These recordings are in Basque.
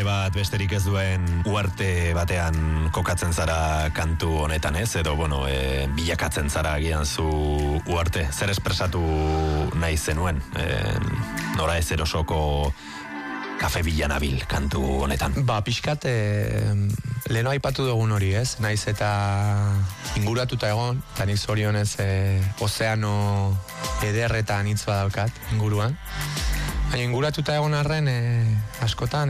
bat besterik ez duen uarte batean kokatzen zara kantu honetan, ez? Edo, bilakatzen zara agian zu uarte. Zer espresatu nahi zenuen? Nora ez erosoko kafe bilanabil kantu honetan. Pixkat, leheno aipatu dugun hori, ez? Naiz eta inguratuta egon, eta nik zorionez ozeano ederreta anitz badaukat inguruan. Baina inguratuta egon arren, askotan,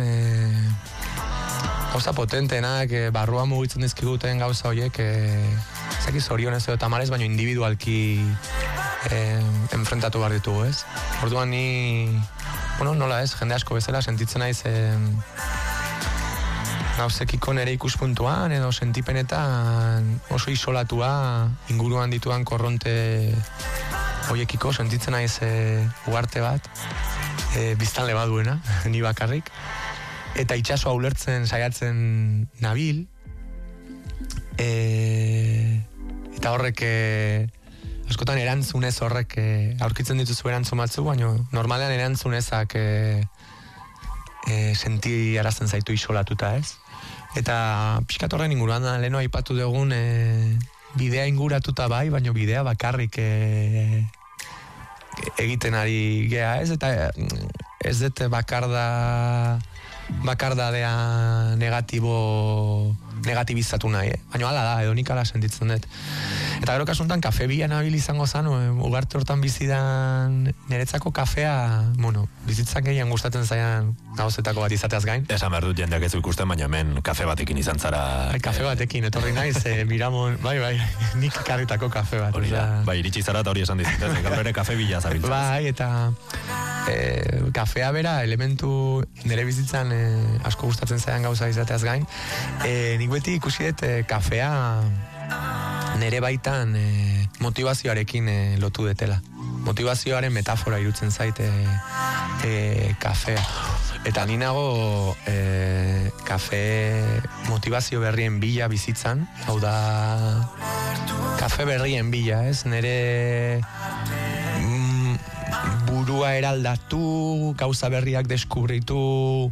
gauza potentenak, barruan mugitzen dizkiguten gauza horiek, zaki zorionez edo tamalez, baina individualki enfrentatu behar ditugu, ez? Orduan ni, nola ez, jende asko bezala sentitzen naiz gauzekiko nere ikuspuntuan edo sentipenetan oso isolatua inguruan dituan korronte hoiekiko sentitzen naiz uarte bat biztanle baduena, ni bakarrik, eta itsasoa ulertzen saiatzen nabil, eta horrek askotan erantzunez horrek aurkitzen dituzu erantzun batzu, baina normalean erantzunezak sentiarazten zaitu isolatuta, ez? Eta pixkat horren inguruan leheno aipatu dugun bidea inguratuta bai, baina bidea bakarrik egiten ari gea, ez? Eta ez dut bakardadea negatibizatu nahi, baina hala da, edo nik ala sentitzen dut. Eta gero kasuntan kafe bilan abil izango zan, ugarte hortan bizidan niretzako kafea, bizitzak gehien gustatzen zaian gauzetako bat izateaz gain. Esan behar dut jendeak ez du ikusten, baina hemen kafe batekin izan zara. Kafe batekin, etorri naiz, Miramon, bai, nik karritako kafe bat. Hori da, iritzit zara eta hori esan dizuten, gaur ere kafe bila zabiltzen. Bai, eta kafea bera, elementu nire bizitzan asko gustatzen zaian gauza izateaz gain. Nik beti ikusi dut kafea nere baitan motivazioarekin lotu detela. Motivazioaren metafora irutzen zait kafea. Eta ni nago kafe motivazio berrien bila bizitzan, hau da kafe berrien bila, ez? Nere burua eraldatu, gauza berriak deskubritu,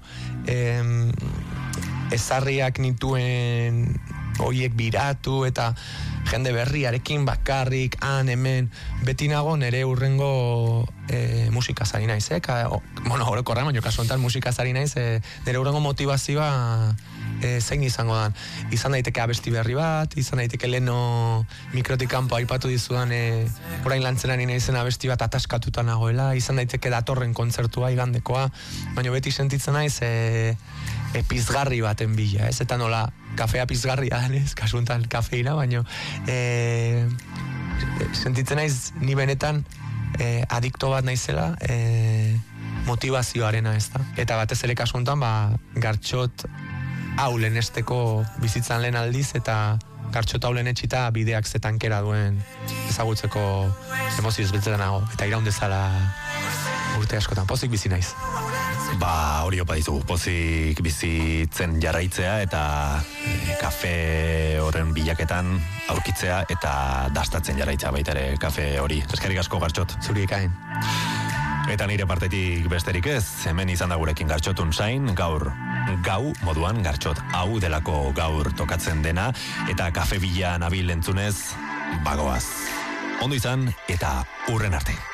ezarriak nituen hoiek biratu, eta jende berriarekin bakarrik, hemen, beti nago nere urrengo musikazari naiz, orokorra, baina kasu honetan musikazari naiz, nere urrengo motivazioa zein izango dan. Izan daiteke abesti berri bat, izan daiteke leheno mikrotik kanpo aipatu dizudan orain lantzen ari naizen abesti bat ataskatuta nagoela, izan daiteke datorren kontzertua igandekoa, baina beti sentitzen naiz pizgarri baten bila, ez? Eta nola kafea pizgarria danez, kasuntan kafeina, baina sentitzen naiz ni benetan adikto bat naizela motivazioarena, ez da? Eta batez ere kasuntan, gartxot hau lehenesteko bizitzan lehen aldiz, eta gartxot hau lehen etxita bideak zetankera duen ezagutzeko emozioz biltzen nago, eta iraundezala urte askotan, pozik bizi naiz. Hori opa dizu, pozik bizitzen jarraitzea eta kafe horren bilaketan aurkitzea eta dastatzen jarraitzea baita ere kafe hori. Eskerrik asko, Gartxot. Zuri ekain. Eta nire partetik besterik ez, hemen izan da gurekin Gartxotun zain, gaur gau moduan Gartxot hau delako gaur tokatzen dena, eta kafe bila nabil entzunez, bagoaz. Ondo izan eta hurren arte.